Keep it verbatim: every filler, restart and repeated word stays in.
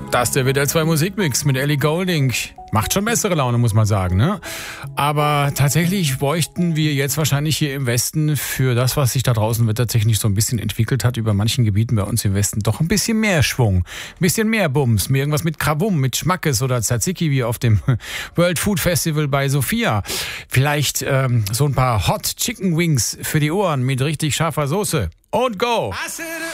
Das ist der W D R zwei Musikmix mit Ellie Goulding. Macht schon bessere Laune, muss man sagen, ne? Aber tatsächlich bräuchten wir jetzt wahrscheinlich hier im Westen für das, was sich da draußen wettertechnisch so ein bisschen entwickelt hat, über manchen Gebieten bei uns im Westen, doch ein bisschen mehr Schwung, ein bisschen mehr Bums, mehr irgendwas mit Krawum, mit Schmackes oder Tzatziki wie auf dem World Food Festival bei Sofia. Vielleicht ähm, so ein paar Hot Chicken Wings für die Ohren mit richtig scharfer Soße. Und go!